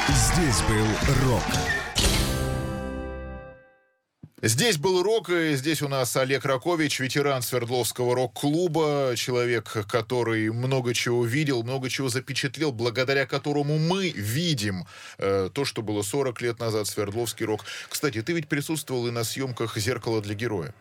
Здесь был рок. Здесь был рок, и здесь у нас Олег Ракович, ветеран Свердловского рок-клуба, человек, который много чего видел, много чего запечатлел, благодаря которому мы видим то, что было 40 лет назад, Свердловский рок. Кстати, ты ведь присутствовал и на съемках «Зеркало для героя».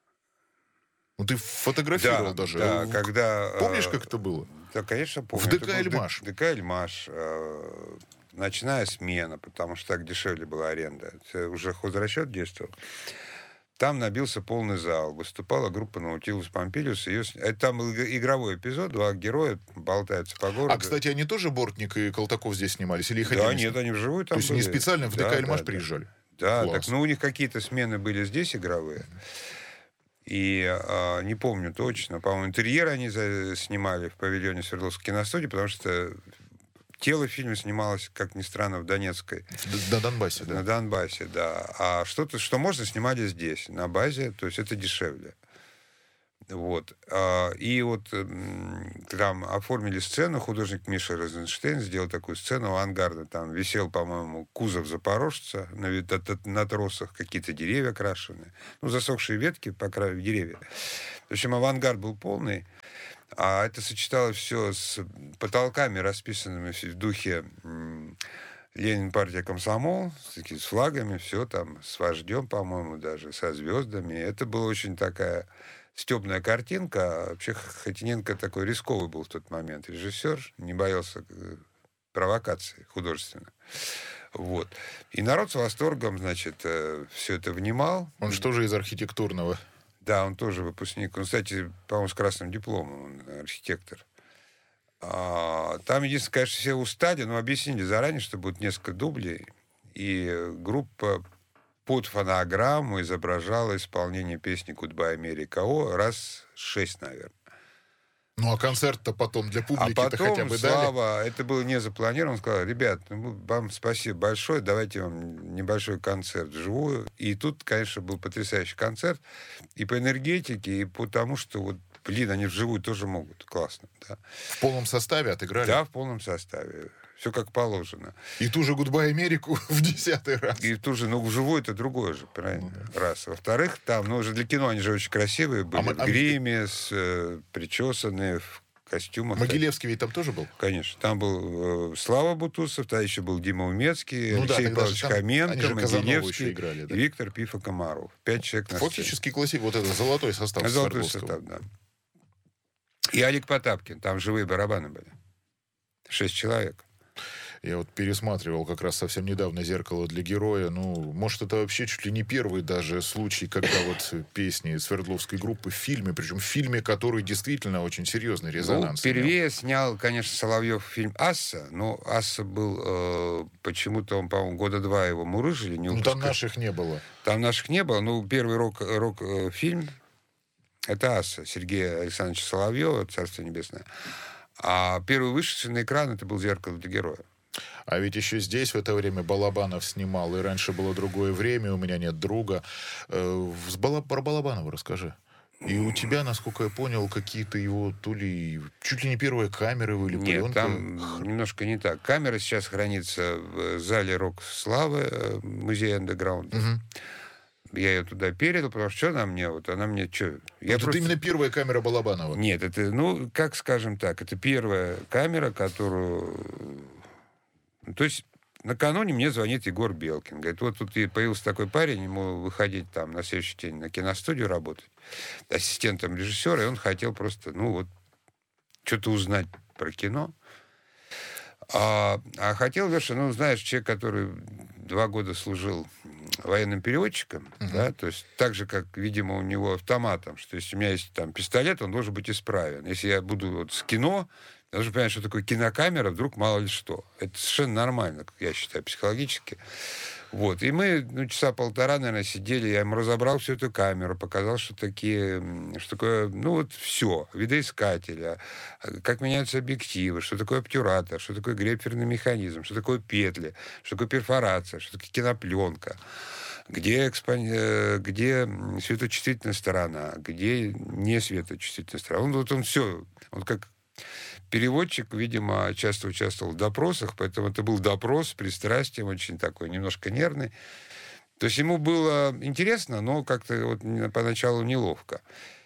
Ну, ты фотографировал даже. Да, когда... Помнишь, как это было? Да, конечно, помню. В ДК «Эльмаш». ДК «Эльмаш». Ночная смена, потому что так дешевле была аренда. Это уже хозрасчет действовал. Там набился полный зал. Выступала группа «Наутилус Помпилиус». Это там был игровой эпизод. Два героя болтаются по городу. А, кстати, они тоже Бортник и Колтаков здесь снимались? Или их Да, отдельно? нет, они вживую там То есть были. они специально в ДК «Эльмаш» да, приезжали? Да, Класс. так, у них какие-то смены были здесь игровые. И не помню точно. По-моему, интерьер они снимали в павильоне Свердловской киностудии, потому что тело в фильме снималось, как ни странно, в Донецкой. На Донбассе, да? На Донбассе, да. А что-то, что можно, снимали здесь, на базе, то есть это дешевле. Вот. И вот там оформили сцену, художник Миша Розенштейн сделал такую сцену авангардную. Там висел, по-моему, кузов запорожца, на тросах какие-то деревья крашеные. Ну, засохшие ветки по краю деревьев. В общем, авангард был полный. А это сочеталось все с потолками, расписанными в духе Ленин, партия, комсомол, с флагами, все там, с вождем, по-моему, даже, со звездами. Это была очень такая стёбная картинка. Вообще Хотиненко такой рисковый был в тот момент режиссер, не боялся провокации художественной. Вот. И народ с восторгом, значит, все это внимал. Он же тоже из архитектурного. Да, он тоже выпускник. Он, кстати, по-моему, с красным дипломом, он архитектор. Там, единственное, конечно, все устали, но объяснили заранее, что будет несколько дублей. И группа под фонограмму изображала исполнение песни «Goodbye, America» раз 6, наверное. Ну, а концерт-то потом для публики-то потом хотя бы Слава, дали? это было не запланировано, он сказал: ребят, вам спасибо большое, давайте вам небольшой концерт вживую. И тут, конечно, был потрясающий концерт и по энергетике, и потому что вот, блин, они вживую тоже могут. Классно, да. В полном составе отыграли? Да, в полном составе. Все как положено. И ту же «Гудбай Америку» в 10-й раз. И ту же, вживую это другое же, правильно? Ну, да. Раз. Во-вторых, там, уже для кино они же очень красивые были. В гриме, причесанные, в костюмах. Могилевский ведь там тоже был? Конечно. Там был Слава Бутусов, тогда еще был Дима Умецкий, Алексей Павлович Хоменко, Могилевский играли, да? и Виктор Пифа-Комаров. 5 человек на сцене. Фактически классик, вот этот золотой состав Свердловского. Золотой состав, да. И Олег Потапкин, там живые барабаны были. 6 человек. Я вот пересматривал как раз совсем недавно «Зеркало для героя». Ну, может, это вообще чуть ли не первый даже случай, когда вот песни Свердловской группы в фильме, причем в фильме, который действительно очень серьезный резонанс. Впервые снял, конечно, Соловьев фильм «Асса», но «Асса» был почему-то, он, по-моему, года 2 его мурыжили. Ну, там наших не было. Там наших не было, но первый рок-фильм это «Асса» Сергея Александровича Соловьева, Царство Небесное. А первый вышедший на экран это был «Зеркало для героя». А ведь еще здесь в это время Балабанов снимал, и раньше было другое время, «У меня нет друга». Про Балабанова расскажи. И у тебя, насколько я понял, какие-то его то ли чуть ли не первые камеры или пленка. Нет, там немножко не так. Камера сейчас хранится в зале «Рок-славы» музея андеграунда. Угу. Я ее туда передал, потому что она мне что? Это именно первая камера Балабанова? Нет, это, как скажем так, это первая камера, которую... То есть накануне мне звонит Егор Белкин. Говорит, вот тут появился такой парень, ему выходить там на следующий день на киностудию работать, ассистентом режиссера, и он хотел просто, что-то узнать про кино. А хотел, Леша, знаешь, человек, который 2 года служил военным переводчиком, да, то есть так же, как, видимо, у него автоматом, что если у меня есть там пистолет, он должен быть исправен. Если я буду с кино, я должен понять, что такое кинокамера, вдруг мало ли что. Это совершенно нормально, как я считаю, психологически. Вот. И мы часа полтора, наверное, сидели, я ему разобрал всю эту камеру, показал, что такое, все, видоискателя, как меняются объективы, что такое обтюратор, что такое грейпферный механизм, что такое петли, что такое перфорация, что такое кинопленка, где светочувствительная сторона, где не светочувствительная сторона. Он все, он как Переводчик, видимо, часто участвовал в допросах, поэтому это был допрос с пристрастием, очень такой, немножко нервный. То есть ему было интересно, но как-то вот поначалу неловко.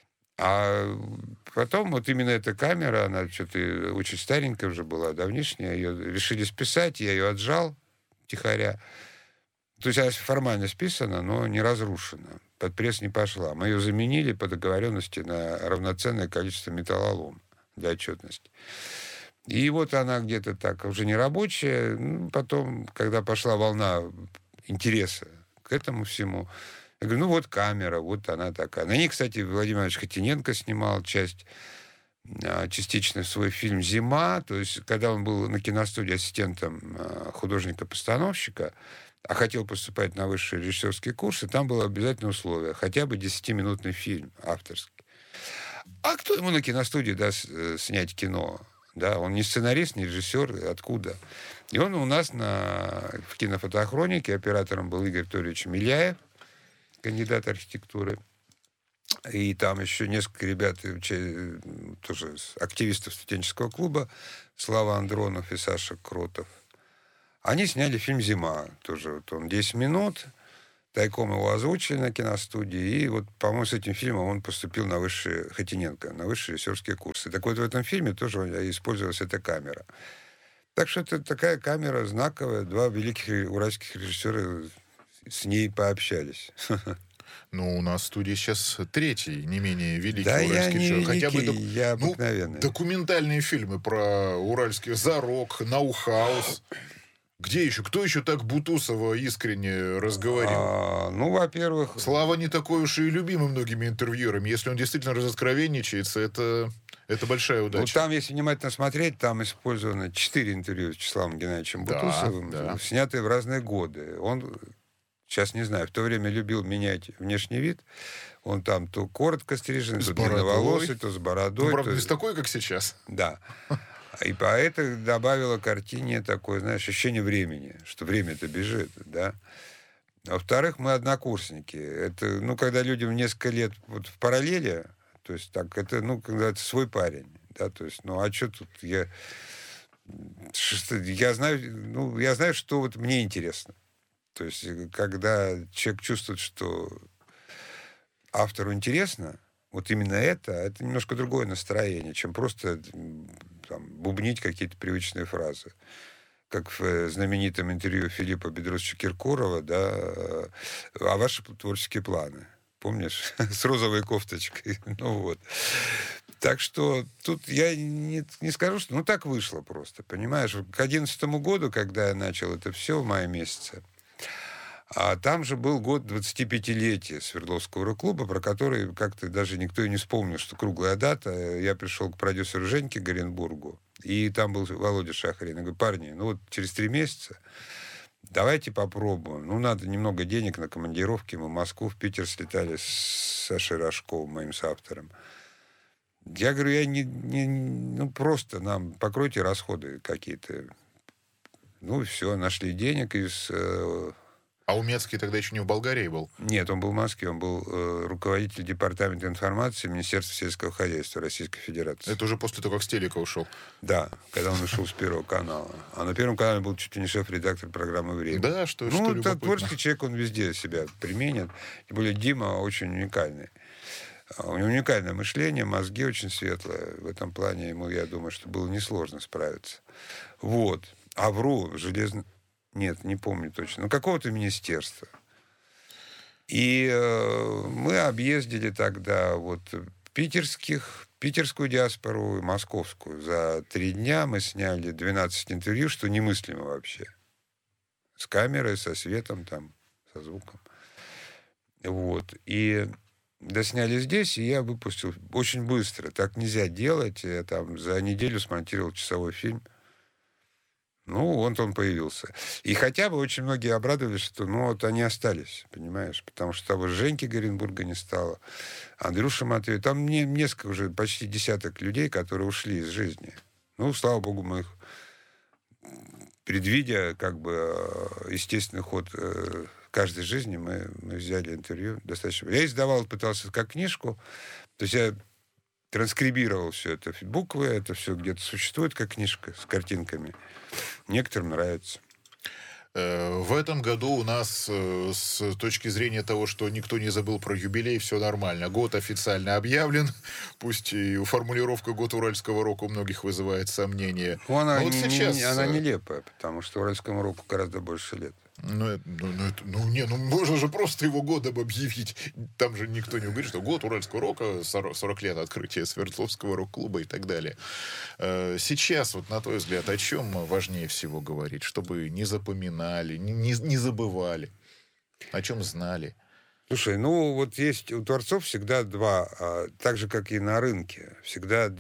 А потом вот именно эта камера, она что-то очень старенькая уже была, давнишняя, ее решили списать, я ее отжал втихаря. То есть она формально списана, но не разрушена. Под пресс не пошла. Мы ее заменили по договоренности на равноценное количество металлолома для отчетности. И вот она где-то так уже не рабочая. Ну, потом, когда пошла волна интереса к этому всему, я говорю, ну вот камера, вот она такая. На ней, кстати, Владимир Иванович Хотиненко снимал частично свой фильм «Зима». То есть, когда он был на киностудии ассистентом художника-постановщика, а хотел поступать на высшие режиссерские курсы, там было обязательное условие. Хотя бы 10-минутный фильм авторский. А кто ему на киностудии даст снять кино? Да, он не сценарист, не режиссер, откуда? И он у нас в кинофотохронике, оператором был Игорь Торович Миляев, кандидат архитектуры. И там еще несколько ребят, тоже активистов студенческого клуба, Слава Андронов и Саша Кротов. Они сняли фильм «Зима». Тоже вот он 10 минут. Тайком его озвучили на киностудии. И вот, по-моему, с этим фильмом он поступил на высшие, Хотиненко, на высшие режиссерские курсы. Так вот, в этом фильме тоже использовалась эта камера. Так что это такая камера знаковая. Два великих уральских режиссера с ней пообщались. Ну, у нас в студии сейчас третий, не менее великий да, уральский режиссер. Хотя бы я обыкновенный. Документальные фильмы про уральских «Зарок», «Наухаус». Где еще? Кто еще так Бутусова искренне разговорил? Ну, во-первых... Слава не такой уж и любимый многими интервьюерами. Если он действительно разоткровенничается, это большая удача. Ну, там, если внимательно смотреть, там использовано 4 интервью с Вячеславом Геннадьевичем Бутусовым, снятые в разные годы. Он, сейчас не знаю, в то время любил менять внешний вид. Он там то коротко стрижен, то длинноволосый, то с бородой. Ну, правда, не такой, как сейчас. Да. И по это добавило картине такое, знаешь, ощущение времени, что время-то бежит, да. Во-вторых, мы однокурсники. Это, ну, когда людям несколько лет вот в параллели, то есть так, это, ну, когда это свой парень, да, то есть, ну, а что тут я знаю, что вот мне интересно. То есть, когда человек чувствует, что автору интересно, вот именно это немножко другое настроение, чем просто там, бубнить какие-то привычные фразы. Как в знаменитом интервью Филиппа Бедросовича Киркорова, да, а ваши творческие планы. Помнишь? С розовой кофточкой. Ну вот. Так что тут я не скажу, что... Ну, так вышло просто, понимаешь? К 2011 году, когда я начал это все в мае месяце, а там же был год 25-летия Свердловского рок-клуба, про который как-то даже никто и не вспомнил, что круглая дата. Я пришел к продюсеру Женьке Горенбургу, и там был Володя Шахарин. Я говорю, парни, ну вот через 3 месяца давайте попробуем. Ну, надо немного денег на командировки. Мы в Москву, в Питер слетали с Сашей Рожковым, моим соавтором. Я говорю, ну, просто нам покройте расходы какие-то. Ну, все, нашли денег из... А Умецкий тогда еще не в Болгарии был? Нет, он был в Москве, он был руководитель департамента информации Министерства сельского хозяйства Российской Федерации. Это уже после того, как с телека ушел? Да, когда он ушел с Первого канала. А на Первом канале был чуть ли не шеф-редактор программы «Время». Да, что это творческий человек, он везде себя применит. Тем более Дима очень уникальный. У него уникальное мышление, мозги очень светлые. В этом плане ему, я думаю, что было несложно справиться. Вот. А вру, Нет, не помню точно. Какого-то министерства. И мы объездили тогда вот питерскую диаспору и московскую. За 3 дня мы сняли 12 интервью, что немыслимо вообще. С камерой, со светом, там, со звуком. Вот. И досняли здесь, и я выпустил очень быстро. Так нельзя делать. Я там за неделю смонтировал часовой фильм. Ну, вот он появился. И хотя бы очень многие обрадовались, что, ну, вот они остались, понимаешь? Потому что того Женьки Горенбурга не стало. Андрюша Матвеев. Там несколько уже, почти десяток людей, которые ушли из жизни. Ну, слава богу, мы их, предвидя, как бы, естественный ход каждой жизни, мы взяли интервью достаточно. Я издавал, пытался как книжку. То есть я транскрибировал все это в буквы, это все где-то существует, как книжка с картинками. Некоторым нравится. В этом году у нас, с точки зрения того, что никто не забыл про юбилей, все нормально. Год официально объявлен. Пусть и формулировка «Год уральского рока» у многих вызывает сомнения. Она нелепая, потому что уральскому року гораздо больше лет. Можно же просто его годом объявить. Там же никто не говорит, что год уральского рока, 40 лет открытия Свердловского рок-клуба и так далее. Сейчас, вот на твой взгляд, о чем важнее всего говорить? Чтобы не запоминали, не забывали, о чем знали? Слушай, вот есть у творцов всегда два, так же, как и на рынке, всегда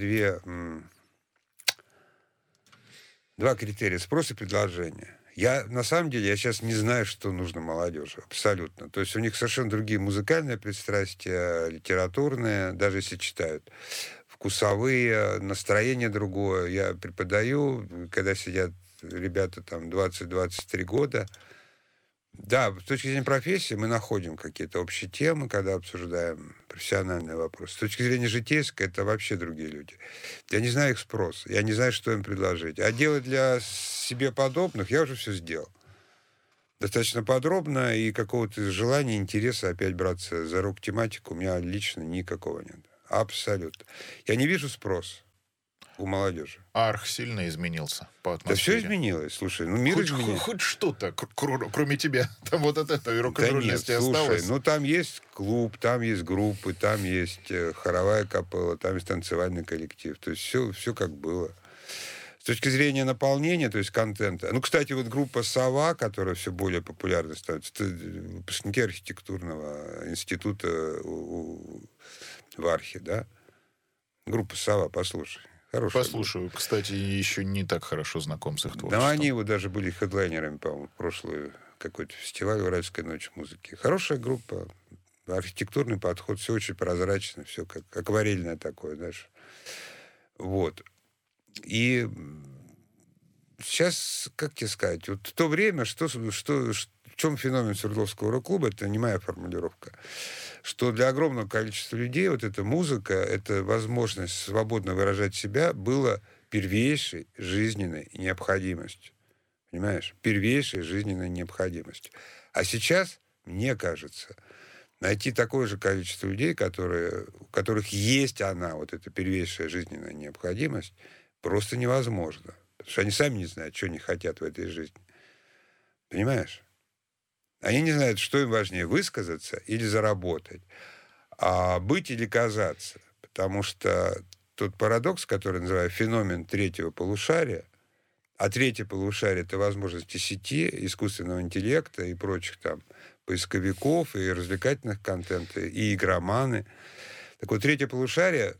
два критерия: спрос и предложение. На самом деле, я сейчас не знаю, что нужно молодежи. Абсолютно. То есть у них совершенно другие музыкальные пристрастия, литературные, даже если читают, вкусовые, настроение другое. Я преподаю, когда сидят ребята там 20-23 года. Да, с точки зрения профессии мы находим какие-то общие темы, когда обсуждаем профессиональные вопросы. С точки зрения житейской, это вообще другие люди. Я не знаю их спрос, я не знаю, что им предложить. А делать для себе подобных я уже все сделал. Достаточно подробно, и какого-то желания, интереса опять браться за рок-тематику у меня лично никакого нет. Абсолютно. Я не вижу спроса у молодежи. Арх сильно изменился по атмосфере? Да все изменилось. Слушай, мир изменился. Хоть что-то, кроме тебя. Там вот от этой рок-н-ролльности осталось. Слушай, там есть клуб, там есть группы, там есть хоровая капелла, там есть танцевальный коллектив. То есть все как было. С точки зрения наполнения, то есть контента. Кстати, вот группа «Сова», которая все более популярной становится, это выпускники архитектурного института в Архе, да? Группа «Сова», послушай. Хорошая Послушаю. Группа. Кстати, еще не так хорошо знаком с их творчеством. Да, они даже были хедлайнерами, по-моему, в прошлый какой-то фестиваль «Уральская ночь музыки». Хорошая группа, архитектурный подход, все очень прозрачно, все как акварельное такое, знаешь. Вот. И сейчас, как тебе сказать, вот в то время, в чем феномен Свердловского рок-клуба, это не моя формулировка, что для огромного количества людей вот эта музыка, эта возможность свободно выражать себя была первейшей жизненной необходимостью. Понимаешь? Первейшей жизненной необходимостью. А сейчас, мне кажется, найти такое же количество людей, у которых есть вот эта первейшая жизненная необходимость, просто невозможно. Потому что они сами не знают, что они хотят в этой жизни. Понимаешь? Они не знают, что им важнее, высказаться или заработать, быть или казаться. Потому что тот парадокс, который называю феномен третьего полушария, а третье полушарие — это возможности сети, искусственного интеллекта и прочих там поисковиков, и развлекательных контентов, и игроманы. Так вот, третье полушарие,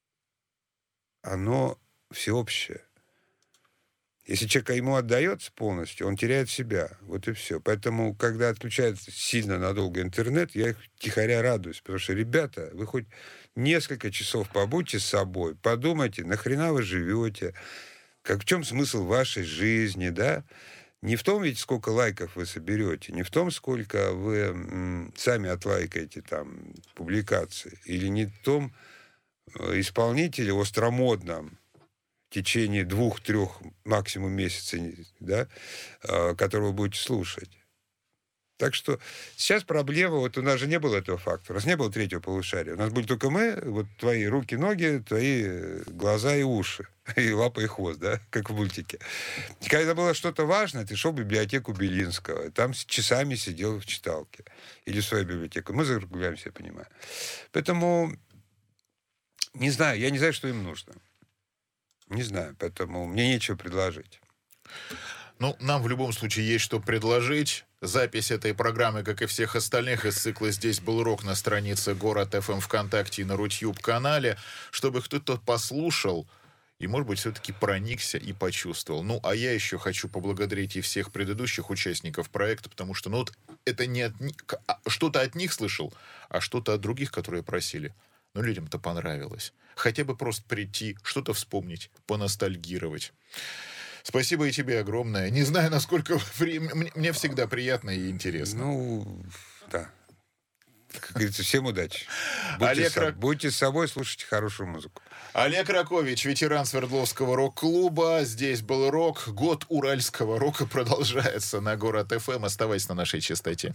оно всеобщее. Если человек ему отдается полностью, он теряет себя. Вот и все. Поэтому, когда отключают сильно надолго интернет, я их тихоря радуюсь. Потому что, ребята, вы хоть несколько часов побудьте с собой, подумайте, нахрена вы живете, в чем смысл вашей жизни, да? Не в том ведь, сколько лайков вы соберете, не в том, сколько вы сами отлайкаете там публикации, или не в том исполнителе остромодном, в течение 2-3 максимум месяцев, да, которого вы будете слушать. Так что сейчас проблема, вот у нас же не было этого фактора, у нас не было третьего полушария, у нас были только мы, вот твои руки, ноги, твои глаза и уши, и лапа и хвост, да, как в мультике. И когда было что-то важное, ты шел в библиотеку Белинского, там часами сидел в читалке, или в свою библиотеку. Мы загуляемся, я понимаю. Поэтому, не знаю, я не знаю, что им нужно. Не знаю, поэтому мне нечего предложить. Нам в любом случае есть что предложить. Запись этой программы, как и всех остальных из цикла «Здесь был рок» на странице Город ФМ ВКонтакте и на Рутьюб-канале, чтобы кто-то послушал и, может быть, все-таки проникся и почувствовал. А я еще хочу поблагодарить и всех предыдущих участников проекта, потому что, это не что-то от них слышал, а что-то от других, которые просили. Людям-то понравилось. Хотя бы просто прийти, что-то вспомнить, поностальгировать. Спасибо и тебе огромное. Не знаю, насколько мне всегда приятно и интересно. Да. Как говорится, всем удачи. Будьте с собой, слушайте хорошую музыку. Олег Ракович, ветеран Свердловского рок-клуба. Здесь был рок. Год уральского рока продолжается на Город ФМ. Оставайтесь на нашей частоте.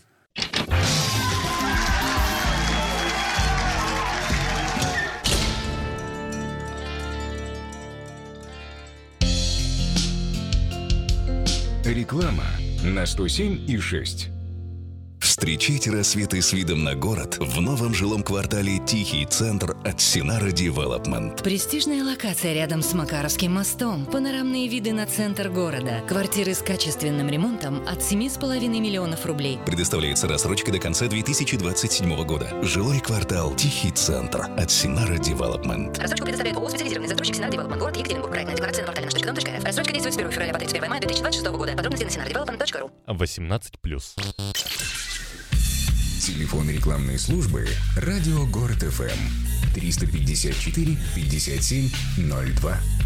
Реклама на 107,6. Встречайте рассветы с видом на город в новом жилом квартале «Тихий центр» от Синара Девелопмент. Престижная локация рядом с Макаровским мостом. Панорамные виды на центр города. Квартиры с качественным ремонтом от 7,5 миллионов рублей. Предоставляется рассрочка до конца 2027 года. Жилой квартал «Тихий центр» от Синара Девелопмент. Рассрочку предоставляет ООО «Специализированный застройщик Синар Девелопмент». Город Екатеринбург. Проектная декларация на портале наш.дом.рф. Рассрочка действует с 1 февраля по 31 мая 2026 года. Подробности на sinardevelopment.ru. 18+. Телефон рекламной службы «Радио Город ФМ» 354 57 02.